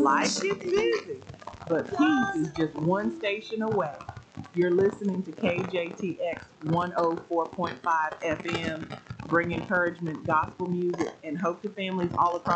Life gets busy, but peace is just one station away. You're listening to KJTX 104.5 FM, bring encouragement, gospel music, and hope to families all across